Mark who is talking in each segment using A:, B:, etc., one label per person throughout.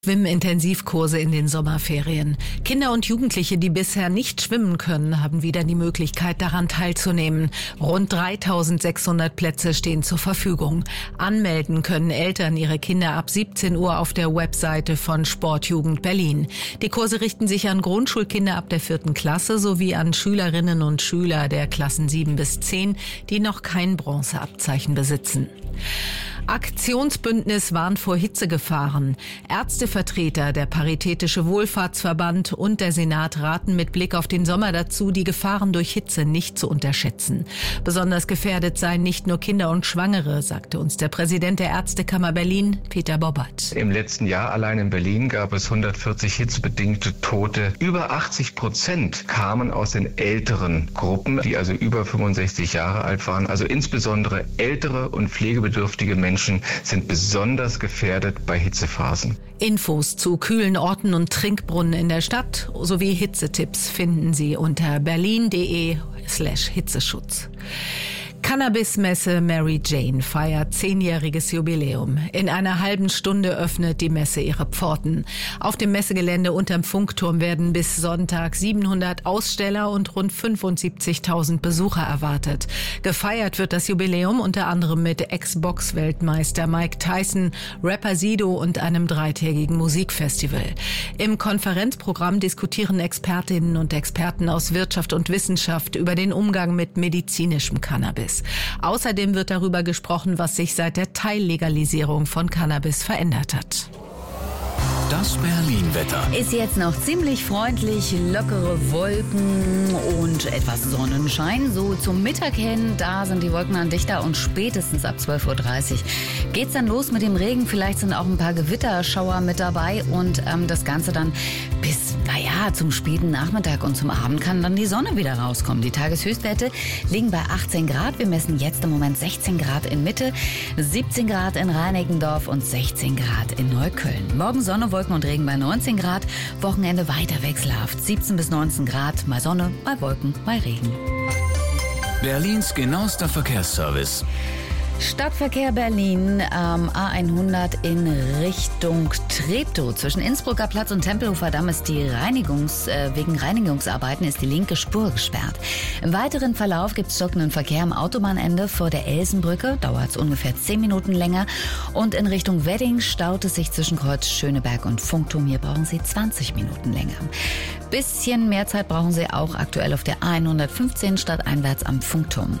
A: Schwimmentensivkurse in den Sommerferien. Kinder und Jugendliche, die bisher nicht schwimmen können, haben wieder die Möglichkeit, daran teilzunehmen. Rund 3600 Plätze stehen zur Verfügung. Anmelden können Eltern ihre Kinder ab 17 Uhr auf der Webseite von Sportjugend Berlin. Die Kurse richten sich an Grundschulkinder ab der 4. Klasse sowie an Schülerinnen und Schüler der Klassen 7 bis 10, die noch kein Bronzeabzeichen besitzen. Aktionsbündnis warnt vor Hitzegefahren. Ärztevertreter, der Paritätische Wohlfahrtsverband und der Senat raten mit Blick auf den Sommer dazu, die Gefahren durch Hitze nicht zu unterschätzen. Besonders gefährdet seien nicht nur Kinder und Schwangere, sagte uns der Präsident der Ärztekammer Berlin, Peter Bobbert.
B: Im letzten Jahr allein in Berlin gab es 140 hitzebedingte Tote. Über 80% kamen aus den älteren Gruppen, die also über 65 Jahre alt waren. Also insbesondere ältere und pflegebedürftige Menschen sind besonders gefährdet bei Hitzephasen.
A: Infos zu kühlen Orten und Trinkbrunnen in der Stadt sowie Hitzetipps finden Sie unter berlin.de/Hitzeschutz. Cannabis-Messe Mary Jane feiert 10-jähriges Jubiläum. In einer halben Stunde öffnet die Messe ihre Pforten. Auf dem Messegelände unterm Funkturm werden bis Sonntag 700 Aussteller und rund 75.000 Besucher erwartet. Gefeiert wird das Jubiläum unter anderem mit Ex-Box-Weltmeister Mike Tyson, Rapper Sido und einem 3-tägigen Musikfestival. Im Konferenzprogramm diskutieren Expertinnen und Experten aus Wirtschaft und Wissenschaft über den Umgang mit medizinischem Cannabis. Außerdem wird darüber gesprochen, was sich seit der Teillegalisierung von Cannabis verändert hat.
C: Das Berlin-Wetter.
D: Ist jetzt noch ziemlich freundlich, lockere Wolken und etwas Sonnenschein. So zum Mittag hin, da sind die Wolken dann dichter und spätestens ab 12.30 Uhr geht's dann los mit dem Regen. Vielleicht sind auch ein paar Gewitterschauer mit dabei und das Ganze dann bis, zum späten Nachmittag und zum Abend kann dann die Sonne wieder rauskommen. Die Tageshöchstwerte liegen bei 18 Grad. Wir messen jetzt im Moment 16 Grad in Mitte, 17 Grad in Reinickendorf und 16 Grad in Neukölln. Morgen Sonne, Wolken und Regen bei 19 Grad. Wochenende weiter wechselhaft. 17 bis 19 Grad, mal Sonne, mal Wolken, mal Regen.
C: Berlins genauester Verkehrsservice.
D: Stadtverkehr Berlin, A100 in Richtung Treptow. Zwischen Innsbrucker Platz und Tempelhofer Damm ist wegen Reinigungsarbeiten ist die linke Spur gesperrt. Im weiteren Verlauf gibt es stockenden Verkehr am Autobahnende vor der Elsenbrücke. Dauert es ungefähr 10 Minuten länger. Und in Richtung Wedding staut es sich zwischen Kreuz Schöneberg und Funkturm. Hier brauchen Sie 20 Minuten länger. Bisschen mehr Zeit brauchen Sie auch aktuell auf der A115 stadteinwärts am Funkturm.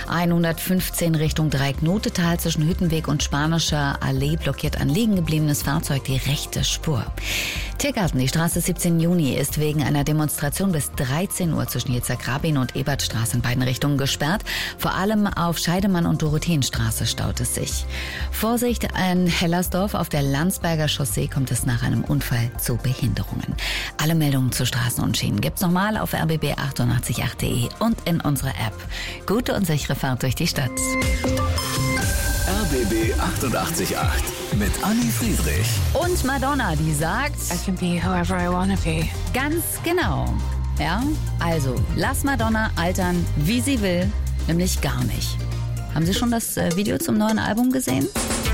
D: A115 Richtung Dreieck-Notetal zwischen Hüttenweg und Spanischer Allee blockiert ein liegen gebliebenes Fahrzeug die rechte Spur. Tiergarten, die Straße 17. Juni ist wegen einer Demonstration bis 13 Uhr zwischen Yitzhak-Rabin und Ebertstraße in beiden Richtungen gesperrt. Vor allem auf Scheidemann- und Dorotheenstraße staut es sich. Vorsicht, in Hellersdorf auf der Landsberger Chaussee kommt es nach einem Unfall zu Behinderungen. Alle Meldungen zu Straßen und Schienen gibt's nochmal auf rbb888.de und in unserer App. Gute und sichere Fahrt durch die Stadt.
C: RBB 88.8 mit Anni Friedrich.
D: Und Madonna, die sagt,
E: I can be whoever I wanna be.
D: Ganz genau. Ja, also lass Madonna altern, wie sie will, nämlich gar nicht. Haben Sie schon das Video zum neuen Album gesehen?